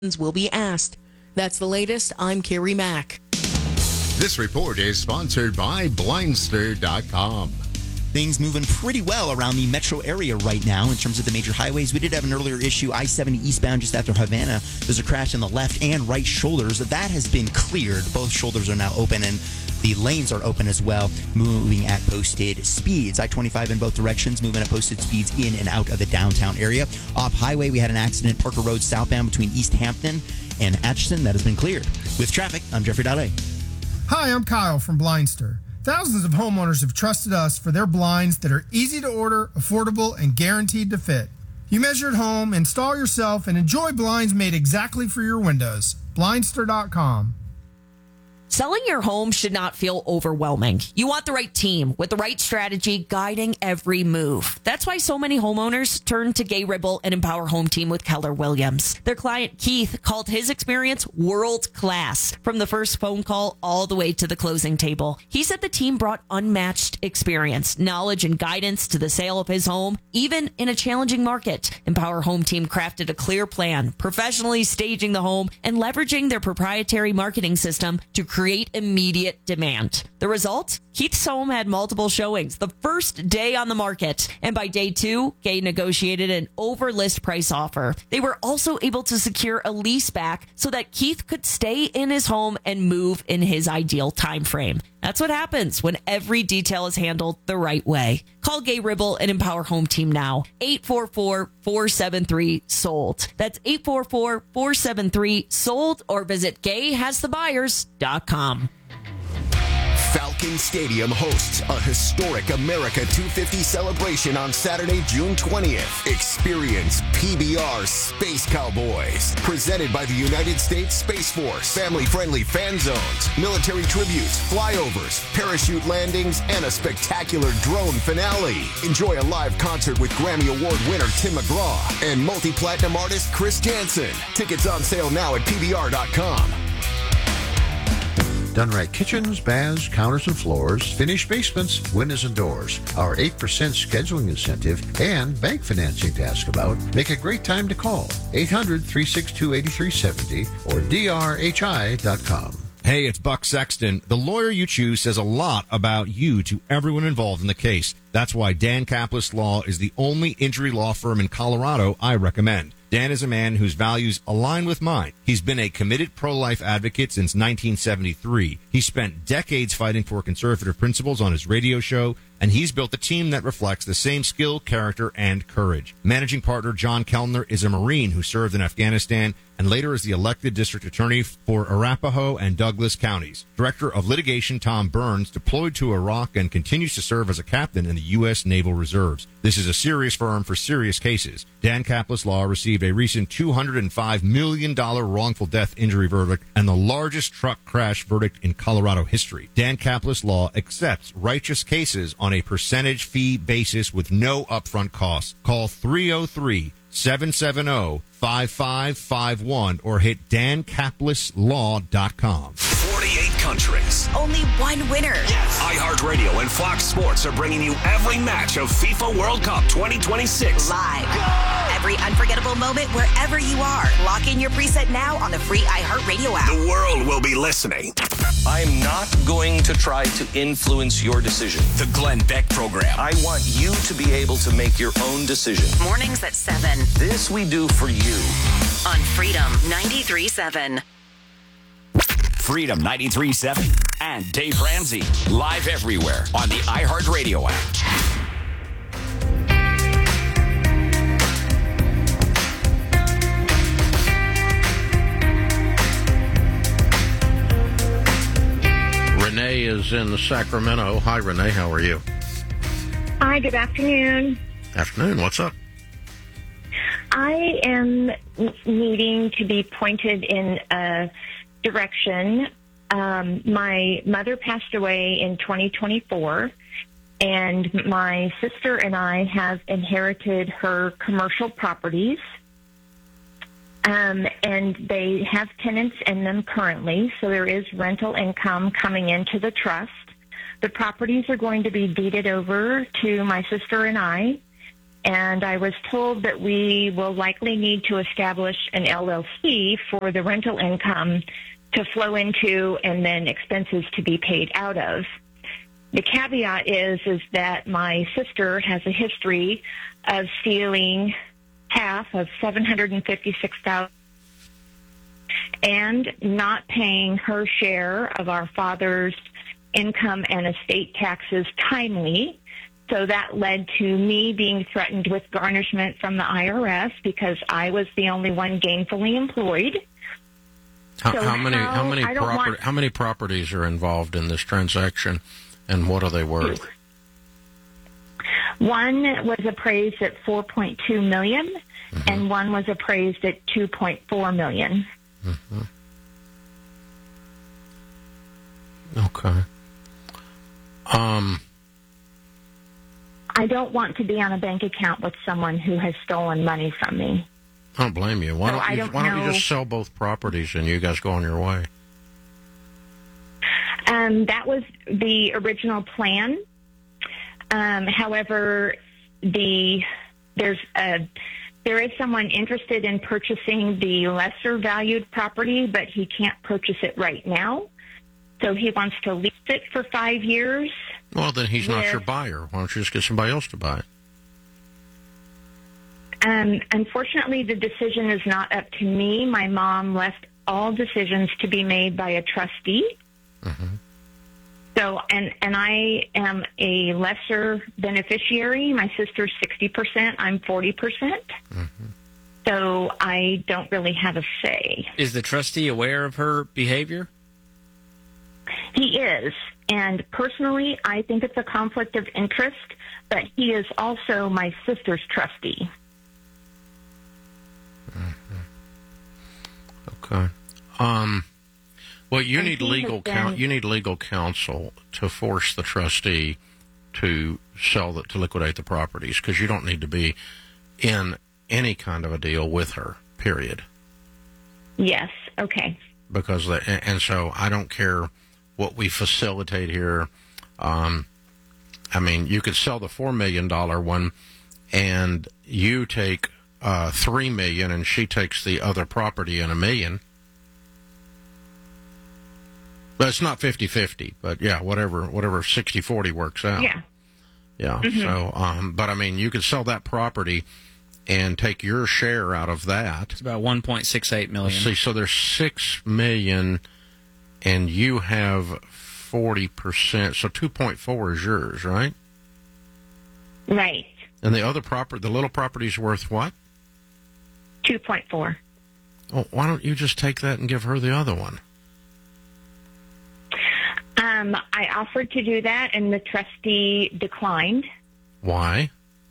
will be asked. That's the latest. I'm Carrie Mack. This report is sponsored by Blindster.com. Things moving pretty well around the metro area right now in terms of the major highways. We did have an earlier issue, I-70 eastbound just after Havana. There's a crash in the left and right shoulders. That has been cleared. Both shoulders are now open, and the lanes are open as well, moving at posted speeds. I-25 in both directions, moving at posted speeds in and out of the downtown area. Off highway, we had an accident, Parker Road southbound between East Hampton and Atchison. That has been cleared. With traffic, I'm Jeffrey Daudet. Hi, I'm Kyle from Blindster. Thousands of homeowners have trusted us for their blinds that are easy to order, affordable, and guaranteed to fit. You measure at home, install yourself, and enjoy blinds made exactly for your windows. Blindster.com. Selling your home should not feel overwhelming. You want the right team with the right strategy guiding every move. That's why so many homeowners turn to Gay Ribble and Empower Home Team with Keller Williams. Their client Keith called his experience world class from the first phone call all the way to the closing table. He said the team brought unmatched experience, knowledge, and guidance to the sale of his home, even in a challenging market. Empower Home Team crafted a clear plan, professionally staging the home and leveraging their proprietary marketing system to create immediate demand. The result? Keith's home had multiple showings the first day on the market, and by day 2, Gay negotiated an over list price offer. They were also able to secure a lease back so that Keith could stay in his home and move in his ideal time frame. That's what happens when every detail is handled the right way. Call Gay Ribble and Empower Home Team now. 844-473-SOLD. That's 844-473-SOLD, or visit gayhasthebuyers.com. Falcon Stadium hosts a historic America 250 celebration on Saturday, June 20th. Experience PBR Space Cowboys, presented by the United States Space Force. Family-friendly fan zones, military tributes, flyovers, parachute landings, and a spectacular drone finale. Enjoy a live concert with Grammy Award winner Tim McGraw and multi-platinum artist Chris Janson. Tickets on sale now at PBR.com. Done right kitchens, baths, counters and floors, finished basements, windows and doors. Our 8% scheduling incentive and bank financing to ask about make a great time to call. 800-362-8370 or drhi.com. Hey, it's Buck Sexton. The lawyer you choose says a lot about you to everyone involved in the case. That's why Dan Kaplis Law is the only injury law firm in Colorado I recommend. Dan is a man whose values align with mine. He's been a committed pro-life advocate since 1973. He spent decades fighting for conservative principles on his radio show, and he's built a team that reflects the same skill, character, and courage. Managing partner John Kellner is a Marine who served in Afghanistan and later is the elected district attorney for Arapahoe and Douglas counties. Director of litigation Tom Burns deployed to Iraq and continues to serve as a captain in the U.S. Naval Reserves. This is a serious firm for serious cases. Dan Kaplis Law received a recent $205 million wrongful death injury verdict and the largest truck crash verdict in Colorado history. Dan Kaplis Law accepts righteous cases on a percentage fee basis with no upfront costs. Call 303-770-5551 or hit dankaplislaw.com. 48 countries. Only one winner. Yes. iHeartRadio and Fox Sports are bringing you every match of FIFA World Cup 2026. Live. Go! Every unforgettable moment wherever you are. Lock in your preset now on the free iHeartRadio app. The world will be listening. I'm not going to try to influence your decision. The Glenn Beck Program. I want you to be able to make your own decision. Mornings at 7. This we do for you. On Freedom 93.7. Freedom 93.7 and Dave Ramsey. Live everywhere on the iHeartRadio app. Renee is in Sacramento. Hi, Renee. How are you? Hi, good afternoon. Afternoon. What's up? I am needing to be pointed in a direction. My mother passed away in 2024, and my sister and I have inherited her commercial properties. And they have tenants in them currently, so there is rental income coming into the trust. The properties are going to be deeded over to my sister and I, and I was told that we will likely need to establish an LLC for the rental income to flow into and then expenses to be paid out of. The caveat is that my sister has a history of stealing half of $756,000 and not paying her share of our father's income and estate taxes timely. So that led to me being threatened with garnishment from the IRS because I was the only one gainfully employed. How many properties are involved in this transaction, and what are they worth? One was appraised at $4.2 million, and one was appraised at $2.4 million. Mm-hmm. Okay. I don't want to be on a bank account with someone who has stolen money from me. I don't blame you. Why don't you just sell both properties and you guys go on your way? That was the original plan. However, there is someone interested in purchasing the lesser valued property, but he can't purchase it right now. So he wants to lease it for 5 years. Well, then he's not your buyer. Why don't you just get somebody else to buy it? Unfortunately, the decision is not up to me. My mom left all decisions to be made by a trustee. Mm-hmm. So, and I am a lesser beneficiary. My sister's 60%. I'm 40%. Mm-hmm. So I don't really have a say. Is the trustee aware of her behavior? He is. And personally, I think it's a conflict of interest, but he is also my sister's trustee. Okay. Well, you need legal counsel to force the trustee to to liquidate the properties, because you don't need to be in any kind of a deal with her. Period. Yes. Okay. Because so I don't care what we facilitate here. I mean, you could sell the $4 million one, and you take $3 million, and she takes the other property in $1 million. But it's not 50-50. But yeah, whatever 60-40 works out. Yeah. Yeah. Mm-hmm. So, but I mean, you could sell that property and take your share out of that. It's about $1.68 million. Let's see, so there's $6 million, and you have 40%. So 2.4 is yours, right? Right. And the other the little property's worth what? 2.4. Oh, why don't you just take that and give her the other one? I offered to do that, and the trustee declined. Why?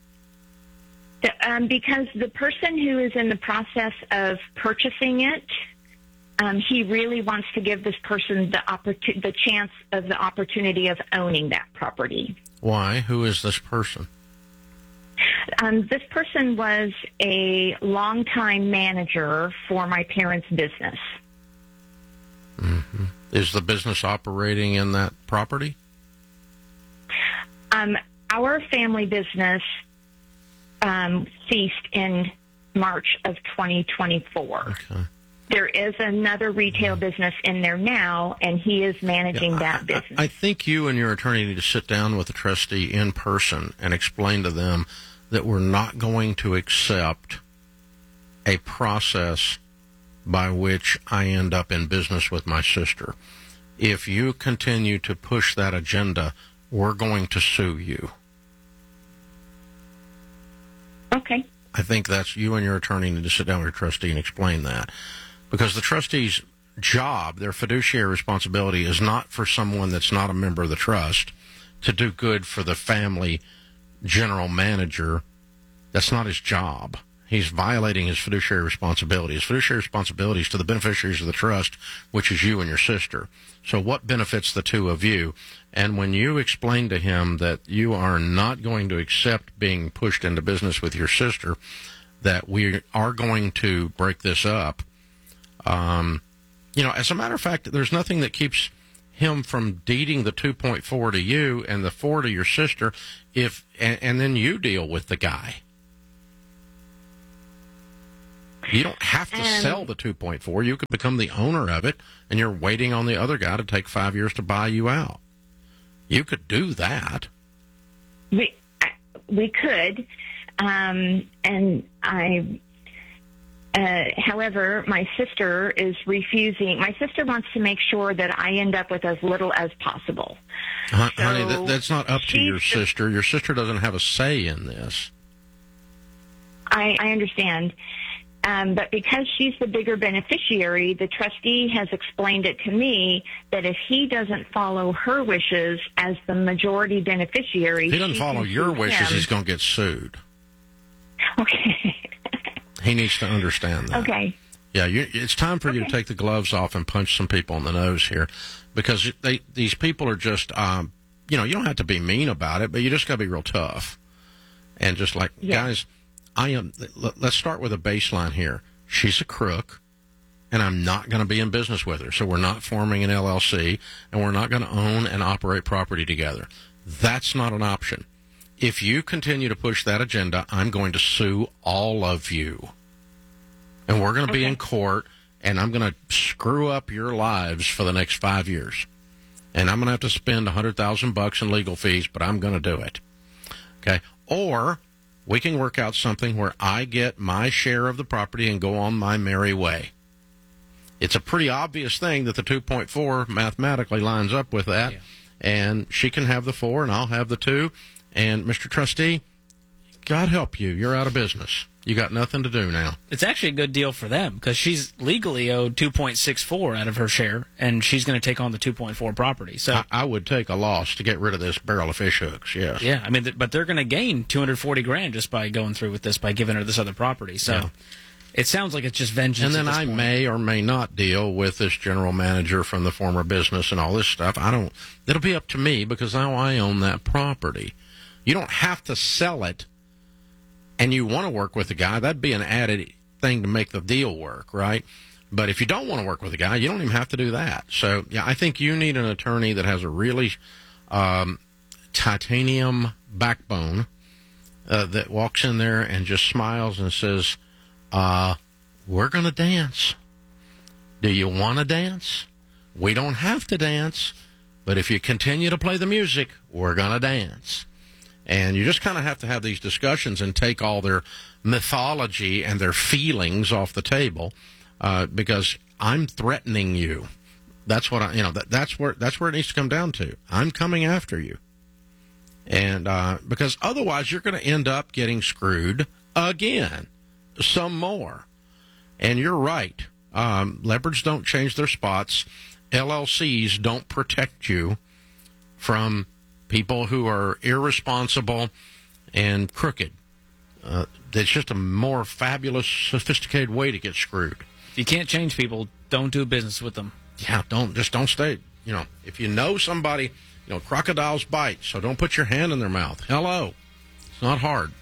Because the person who is in the process of purchasing it, he really wants to give this person the chance of the opportunity of owning that property. Why? Who is this person? This person was a longtime manager for my parents' business. Mm-hmm. Is the business operating in that property? Our family business ceased in March of 2024. Okay. There is another retail business in there now, and he is managing that business. I think you and your attorney need to sit down with the trustee in person and explain to them that we're not going to accept a process by which I end up in business with my sister. If you continue to push that agenda, we're going to sue you. Okay. I think that's you and your attorney need to sit down with your trustee and explain that. Because the trustee's job, their fiduciary responsibility, is not for someone that's not a member of the trust to do good for the family general manager. That's not his job. He's violating his fiduciary responsibility. His fiduciary responsibility is to the beneficiaries of the trust, which is you and your sister. So what benefits the two of you? And when you explain to him that you are not going to accept being pushed into business with your sister, that we are going to break this up, as a matter of fact, there's nothing that keeps him from deeding the 2.4 to you and the 4 to your sister, and then you deal with the guy. You don't have to sell the 2.4. You could become the owner of it, and you're waiting on the other guy to take 5 years to buy you out. You could do that. We could, and I. However, my sister is refusing. My sister wants to make sure that I end up with as little as possible. Honey, that's not up to your sister. Your sister doesn't have a say in this. I understand. But because she's the bigger beneficiary, the trustee has explained it to me that if he doesn't follow her wishes as the majority beneficiary... If he doesn't follow your wishes, he's going to get sued. Okay. He needs to understand that. Okay. Yeah, it's time for you to take the gloves off and punch some people in the nose here, because these people are just, you don't have to be mean about it, but you just got to be real tough. And just like, guys, let's start with a baseline here. She's a crook, and I'm not going to be in business with her. So we're not forming an LLC, and we're not going to own and operate property together. That's not an option. If you continue to push that agenda, I'm going to sue all of you. And we're going to be in court, and I'm going to screw up your lives for the next 5 years. And I'm going to have to spend $100,000 in legal fees, but I'm going to do it. Okay? Or we can work out something where I get my share of the property and go on my merry way. It's a pretty obvious thing that the 2.4 mathematically lines up with that. Yeah. And she can have the 4, and I'll have the 2. And, Mr. Trustee, God help you. You're out of business. You got nothing to do now. It's actually a good deal for them because she's legally owed 2.64 out of her share, and she's going to take on the 2.4 property. So I would take a loss to get rid of this barrel of fish hooks, yes. Yeah, I mean, but they're going to gain $240,000 just by going through with this, by giving her this other property. So it sounds like it's just vengeance. And then I may or may not deal with this general manager from the former business and all this stuff. It'll be up to me because now I own that property. You don't have to sell it, and you want to work with the guy. That'd be an added thing to make the deal work, right? But if you don't want to work with the guy, you don't even have to do that. So, yeah, I think you need an attorney that has a really titanium backbone that walks in there and just smiles and says, we're going to dance. Do you want to dance? We don't have to dance, but if you continue to play the music, we're going to dance. And you just kind of have to have these discussions and take all their mythology and their feelings off the table, because I'm threatening you. That's what that's where it needs to come down to. I'm coming after you, and because otherwise you're going to end up getting screwed again, some more. And you're right. Leopards don't change their spots. LLCs don't protect you from people who are irresponsible and crooked. It's just a more fabulous, sophisticated way to get screwed. If you can't change people, don't do business with them. Yeah, don't stay. If you know somebody, crocodiles bite, so don't put your hand in their mouth. Hello. It's not hard.